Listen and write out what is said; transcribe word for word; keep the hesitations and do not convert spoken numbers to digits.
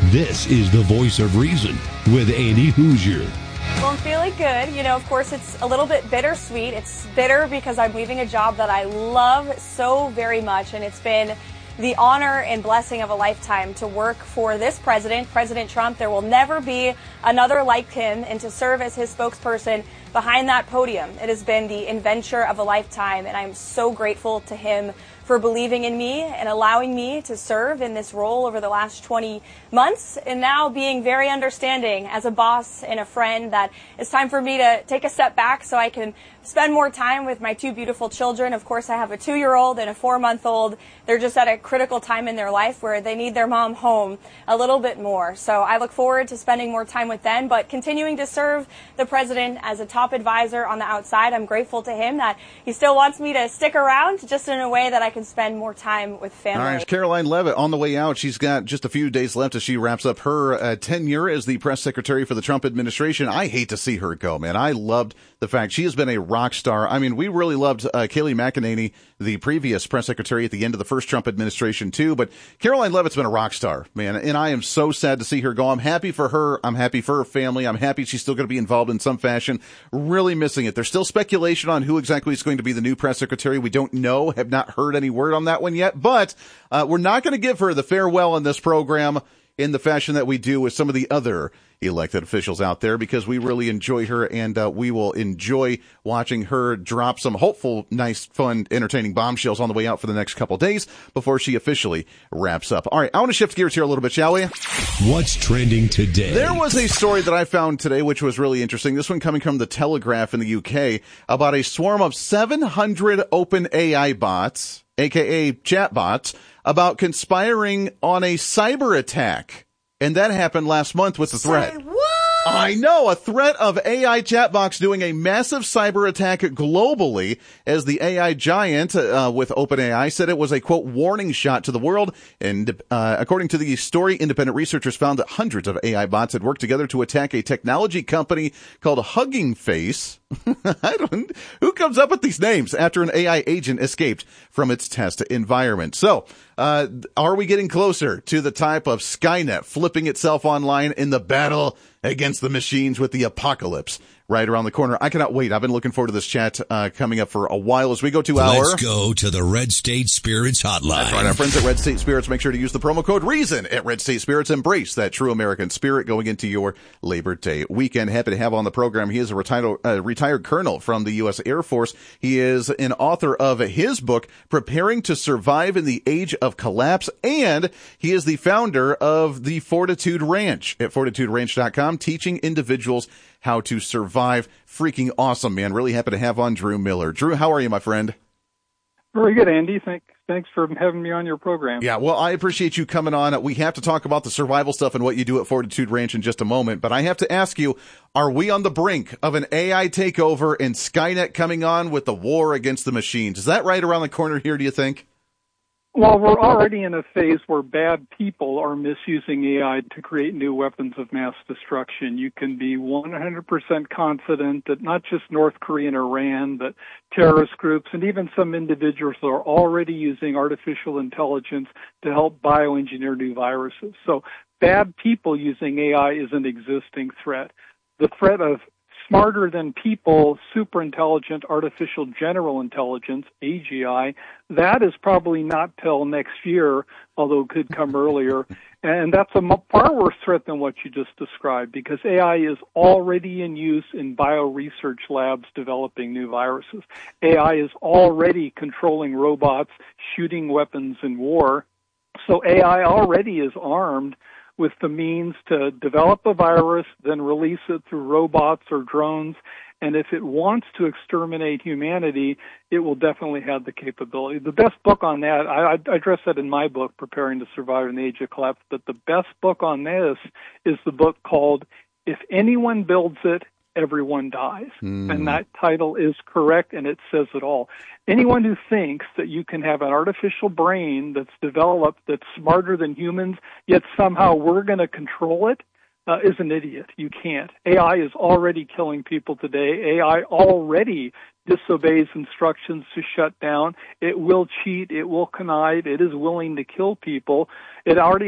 This is the Voice of Reason with Andy Hoosier. Well, I'm feeling good. You know, of course, it's a little bit bittersweet. It's bitter because I'm leaving a job that I love so very much, and it's been the honor and blessing of a lifetime to work for this president, President Trump. There will never be another like him, and to serve as his spokesperson behind that podium. It has been the adventure of a lifetime, and I'm so grateful to him for believing in me and allowing me to serve in this role over the last twenty months, and now being very understanding as a boss and a friend that it's time for me to take a step back so I can spend more time with my two beautiful children. Of course, I have a two-year-old and a four-month-old. They're just at a critical time in their life where they need their mom home a little bit more. So I look forward to spending more time with them, but continuing to serve the president as a top advisor on the outside. I'm grateful to him that he still wants me to stick around just in a way that I can spend more time with family. All right, Karoline Leavitt on the way out. She's got just a few days left as she wraps up her uh, tenure as the press secretary for the Trump administration. I hate to see her go, man. I loved the fact she has been a rock star. I mean, we really loved uh, Kayleigh McEnany, the previous press secretary at the end of the first Trump administration, too. But Karoline Leavitt's been a rock star, man, and I am so sad to see her go. I'm happy for her. I'm happy for her family. I'm happy she's still going to be involved in some fashion. Really missing it. There's still speculation on who exactly is going to be the new press secretary. We don't know, have not heard any word on that one yet, but uh, we're not going to give her the farewell in this program in the fashion that we do with some of the other elected officials out there, because we really enjoy her, and uh, we will enjoy watching her drop some hopeful, nice, fun, entertaining bombshells on the way out for the next couple days before she officially wraps up. All right, I want to shift gears here a little bit, shall we? What's trending today? There was a story that I found today which was really interesting. This one coming from the Telegraph in the U K about a swarm of seven hundred open A I bots, aka chatbots, about conspiring on a cyber attack. And that happened last month with the threat. Say what? I know, a threat of A I chatbots doing a massive cyber attack globally, as the A I giant uh, with OpenAI said it was a, quote, warning shot to the world. And uh, according to the story, independent researchers found that hundreds of A I bots had worked together to attack a technology company called Hugging Face. I don't, who comes up with these names after an A I agent escaped from its test environment? So, uh, are we getting closer to the type of Skynet flipping itself online in the battle against the machines with the apocalypse right around the corner? I cannot wait. I've been looking forward to this chat uh, coming up for a while as we go to our... Let's go to the Red State Spirits hotline. That's right. Our friends at Red State Spirits, make sure to use the promo code REASON at Red State Spirits. Embrace that true American spirit going into your Labor Day weekend. Happy to have on the program. He is a retired, uh, retired colonel from the U S Air Force. He is an author of his book, Preparing to Survive in the Age of Collapse, and he is the founder of the Fortitude Ranch at fortitude ranch dot com, teaching individuals how to survive. Freaking awesome, man. Really happy to have on Drew Miller. Drew, how are you, my friend? Very good, Andy. Thanks, thanks for having me on your program. Yeah, well, I appreciate you coming on. We have to talk about the survival stuff and what you do at Fortitude Ranch in just a moment, but I have to ask you, are we on the brink of an A I takeover and Skynet coming on with the war against the machines? Is that right around the corner here, do you think? Well, we're already in a phase where bad people are misusing A I to create new weapons of mass destruction. You can be one hundred percent confident that not just North Korea and Iran, but terrorist groups and even some individuals are already using artificial intelligence to help bioengineer new viruses. So bad people using A I is an existing threat. The threat of smarter than people, super intelligent, artificial general intelligence, A G I, that is probably not till next year, although it could come earlier. And that's a far worse threat than what you just described, because A I is already in use in bio-research labs developing new viruses. A I is already controlling robots, shooting weapons in war. So A I already is armed with the means to develop a virus, then release it through robots or drones. And if it wants to exterminate humanity, it will definitely have the capability. The best book on that, I, I address that in my book, Preparing to Survive in the Age of Collapse, but the best book on this is the book called If Anyone Builds It, Everyone Dies. Mm. And that title is correct, and it says it all. Anyone who thinks that you can have an artificial brain that's developed that's smarter than humans, yet somehow we're going to control it, uh, is an idiot. You can't. A I is already killing people today. A I already disobeys instructions to shut down. It will cheat. It will connive. It is willing to kill people. It already